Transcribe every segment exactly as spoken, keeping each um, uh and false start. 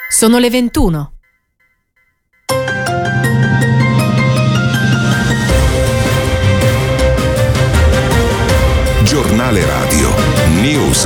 Sono le ventuno. Giornale Radio News.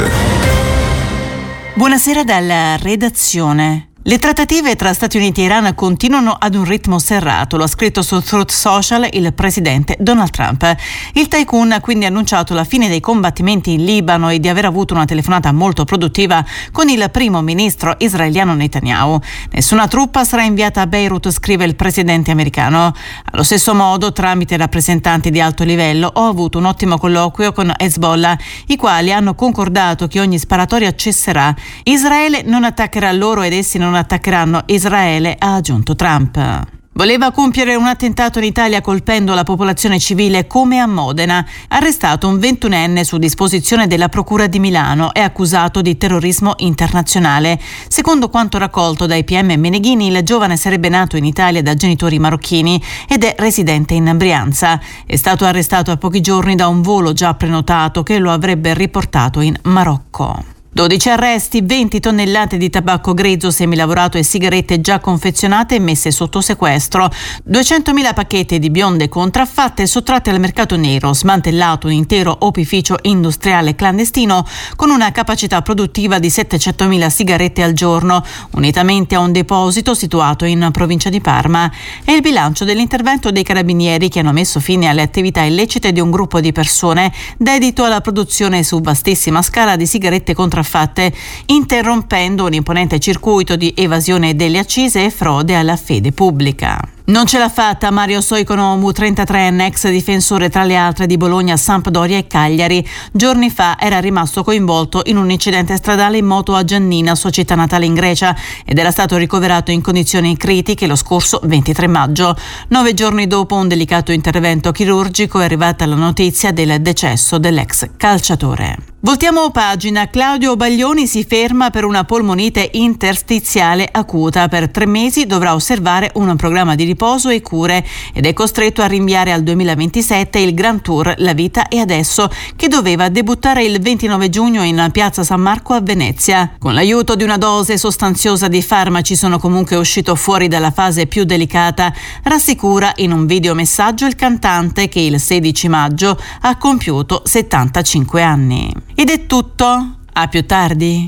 Buonasera dalla redazione. Le trattative tra Stati Uniti e Iran continuano ad un ritmo serrato, lo ha scritto su Truth Social il presidente Donald Trump. Il tycoon ha quindi annunciato la fine dei combattimenti in Libano e di aver avuto una telefonata molto produttiva con il primo ministro israeliano Netanyahu. Nessuna truppa sarà inviata a Beirut, scrive il presidente americano. Allo stesso modo, tramite rappresentanti di alto livello, ho avuto un ottimo colloquio con Hezbollah, i quali hanno concordato che ogni sparatoria cesserà. Israele non attaccherà loro ed essi non attaccheranno Israele, ha aggiunto Trump. Voleva compiere un attentato in Italia colpendo la popolazione civile come a Modena. Arrestato un ventunenne su disposizione della Procura di Milano, è accusato di terrorismo internazionale. Secondo quanto raccolto dai P M Meneghini, il giovane sarebbe nato in Italia da genitori marocchini ed è residente in Brianza. È stato arrestato a pochi giorni da un volo già prenotato che lo avrebbe riportato in Marocco. dodici arresti, venti tonnellate di tabacco grezzo semilavorato e sigarette già confezionate e messe sotto sequestro, duecentomila pacchetti di bionde contraffatte sottratte al mercato nero, smantellato un intero opificio industriale clandestino con una capacità produttiva di settecentomila sigarette al giorno, unitamente a un deposito situato in provincia di Parma. È il bilancio dell'intervento dei carabinieri che hanno messo fine alle attività illecite di un gruppo di persone dedito alla produzione su vastissima scala di sigarette contraffatte, fatte, interrompendo un imponente circuito di evasione delle accise e frode alla fede pubblica. Non ce l'ha fatta Mario Soiconomu, trentatreenne, ex difensore tra le altre di Bologna, Sampdoria e Cagliari. Giorni fa era rimasto coinvolto in un incidente stradale in moto a Giannina, sua città natale in Grecia, ed era stato ricoverato in condizioni critiche lo scorso ventitré maggio. Nove giorni dopo un delicato intervento chirurgico è arrivata la notizia del decesso dell'ex calciatore. Voltiamo pagina. Claudio Baglioni si ferma per una polmonite interstiziale acuta. Per tre mesi dovrà osservare un programma di riposo e cure ed è costretto a rinviare al duemilaventisette il Grand Tour La Vita e Adesso, che doveva debuttare il ventinove giugno in Piazza San Marco a Venezia. Con l'aiuto di una dose sostanziosa di farmaci sono comunque uscito fuori dalla fase più delicata, rassicura in un videomessaggio il cantante che il sedici maggio ha compiuto settantacinque anni. Ed è tutto, a più tardi.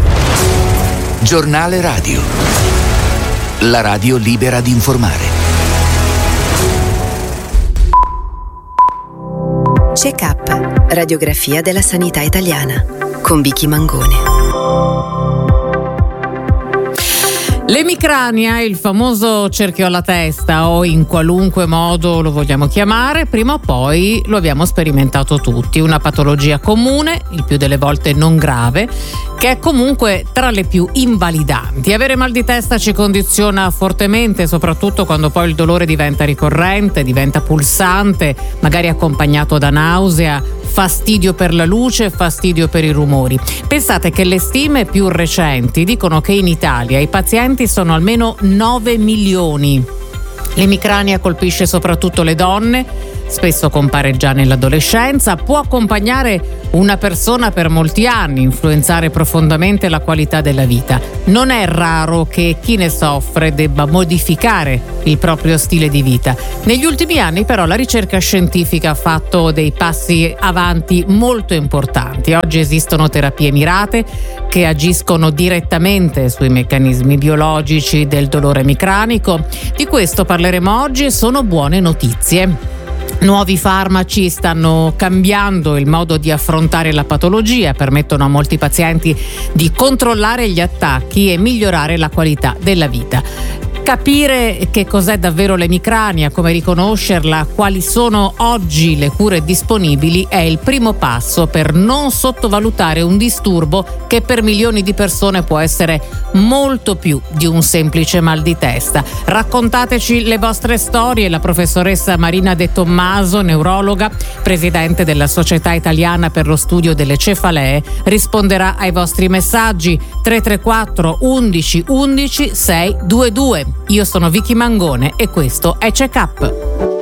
Giornale Radio. La radio libera di informare. Check-up, radiografia della sanità italiana, con Vicky Mangone. L'emicrania, il famoso cerchio alla testa, o in qualunque modo lo vogliamo chiamare, prima o poi lo abbiamo sperimentato tutti. Una patologia comune, il più delle volte non grave, che è comunque tra le più invalidanti. Avere mal di testa ci condiziona fortemente, soprattutto quando poi il dolore diventa ricorrente, diventa pulsante, magari accompagnato da nausea, fastidio per la luce, fastidio per i rumori. Pensate che le stime più recenti dicono che in Italia i pazienti sono almeno nove milioni. L'emicrania colpisce soprattutto le donne, spesso compare già nell'adolescenza, può accompagnare una persona per molti anni, influenzare profondamente la qualità della vita. Non è raro che chi ne soffre debba modificare il proprio stile di vita. Negli ultimi anni però la ricerca scientifica ha fatto dei passi avanti molto importanti. Oggi esistono terapie mirate che agiscono direttamente sui meccanismi biologici del dolore emicranico. Di questo parleremo oggi e sono buone notizie. Nuovi farmaci stanno cambiando il modo di affrontare la patologia, permettono a molti pazienti di controllare gli attacchi e migliorare la qualità della vita. Capire che cos'è davvero l'emicrania, come riconoscerla, quali sono oggi le cure disponibili è il primo passo per non sottovalutare un disturbo che per milioni di persone può essere molto più di un semplice mal di testa. Raccontateci le vostre storie. La professoressa Marina De Tommaso, neurologa, presidente della Società Italiana per lo Studio delle Cefalee, risponderà ai vostri messaggi. Tre tre quattro undici undici sei due due. Io sono Vicky Mangone e questo è Check Up.